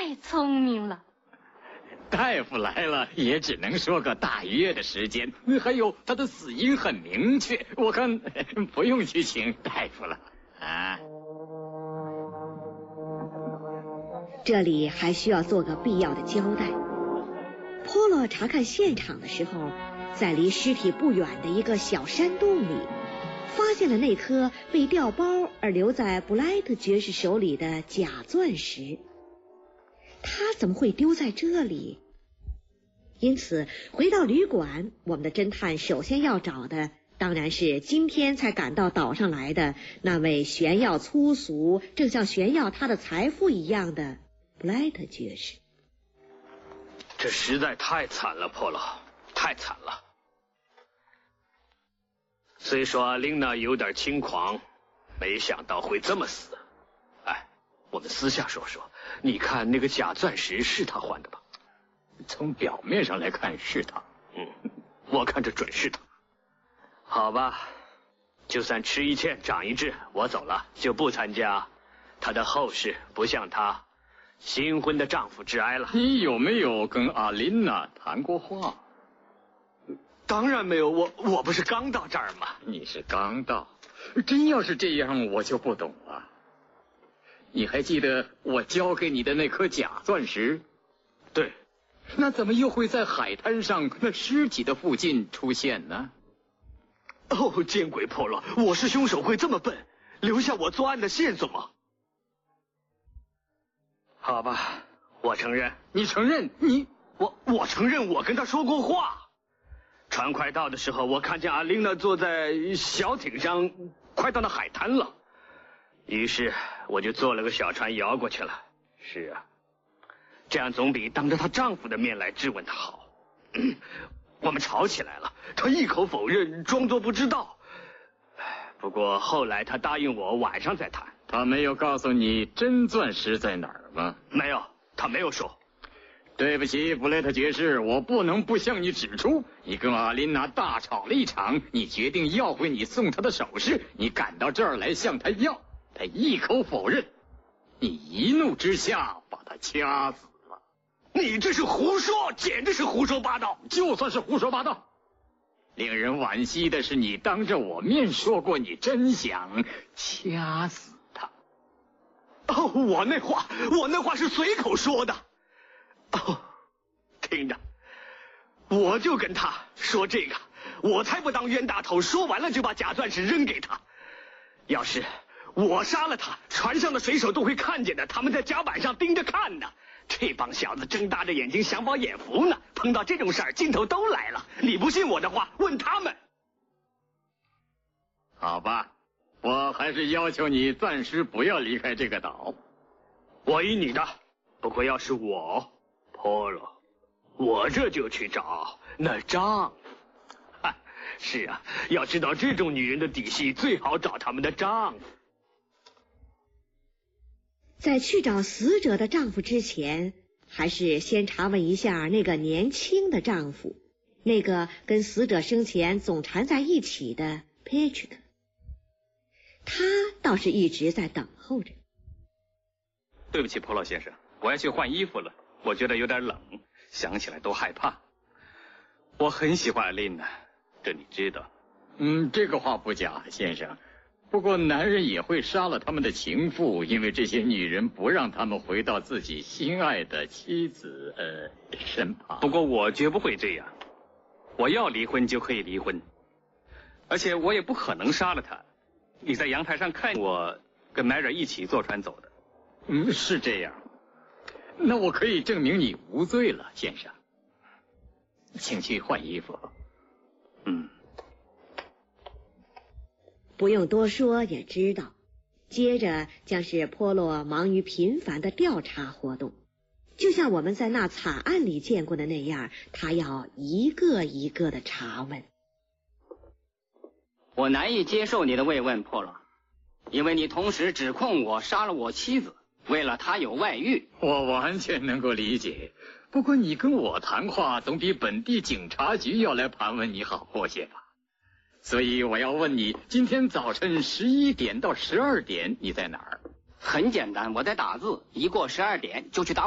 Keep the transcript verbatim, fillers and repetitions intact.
太聪明了。 大夫来了，也只能说个大约的时间。还有他的死因很明确，我看不用去请大夫了啊。 这里还需要做个必要的交代。波洛查看现场的时候，在离尸体不远的一个小山洞里，发现了那颗被调包而留在布莱特爵士手里的假钻石。他怎么会丢在这里？因此回到旅馆，我们的侦探首先要找的当然是今天才赶到岛上来的那位炫耀粗俗，正像炫耀他的财富一样的布莱特爵士。 这实在太惨了，波洛，太惨了。虽说阿琳娜有点轻狂，没想到会这么死。哎，我们私下说说，你看那个假钻石是他换的吧？ 从表面上来看是他。 嗯，我看这准是他。好吧，就算吃一堑长一智，我走了，就不参加他的后事，不向他新婚的丈夫致哀了。 你有没有跟阿琳娜谈过话？ 当然没有，我我不是刚到这儿吗？ 你是刚到，真要是这样，我就不懂了。你还记得我交给你的那颗假钻石？ 对。 那怎么又会在海滩上那尸体的附近出现呢？ 哦，见鬼，波洛，我是凶手会这么笨，留下我作案的线索吗？好吧，我承认。 你承认？你我我承认我跟他说过话。船快到的时候，我看见阿琳娜坐在小艇上，快到那海滩了，于是我就坐了个小船摇过去了。是啊，这样总比当着她丈夫的面来质问她好。嗯，我们吵起来了，她一口否认，装作不知道。不过后来她答应我晚上再谈。 她没有告诉你真钻石在哪儿吗？ 没有，她没有说。 对不起，布莱特爵士，我不能不向你指出，你跟阿琳娜大吵了一场，你决定要回你送她的首饰，你赶到这儿来向她要，她一口否认，你一怒之下把她掐死了。 你这是胡说，简直是胡说八道。 就算是胡说八道，令人惋惜的是，你当着我面说过你真想掐死她。 哦，我那话，我那话是随口说的。哦，听着，我就跟他说这个，我才不当冤大头，说完了就把假钻石扔给他。要是我杀了他，船上的水手都会看见的，他们在甲板上盯着看呢。这帮小子睁大着眼睛想饱眼福呢，碰到这种事儿劲头都来了。你不信我的话，问他们。 好吧，我还是要求你暂时不要离开这个岛。 我依你的，不过要是我波洛，我这就去找那丈夫。哈，是啊，要知道这种女人的底细，最好找他们的丈夫。 在去找死者的丈夫之前，还是先查问一下那个年轻的丈夫，那个跟死者生前总缠在一起的 Patrick。他倒是一直在等候着。 对不起，波洛先生，我要去换衣服了。我觉得有点冷，想起来都害怕。我很喜欢阿琳娜，这你知道。 嗯，这个话不假，先生。不过男人也会杀了他们的情妇，因为这些女人不让他们回到自己心爱的妻子呃身旁。 不过我绝不会这样，我要离婚就可以离婚，而且我也不可能杀了她。你在阳台上看我跟迈尔一起坐船走的。 嗯，是这样。那我可以证明你无罪了，先生。请去换衣服。 嗯。 不用多说也知道，接着将是波洛忙于频繁的调查活动，就像我们在那惨案里见过的那样，他要一个一个的查问。 我难以接受你的慰问，波洛，因为你同时指控我杀了我妻子，为了她有外遇。 我完全能够理解，不过你跟我谈话总比本地警察局要来盘问你好过些吧。所以我要问你，今天早晨十一点到十二点你在哪儿？ 很简单，我在打字，一过十二点就去打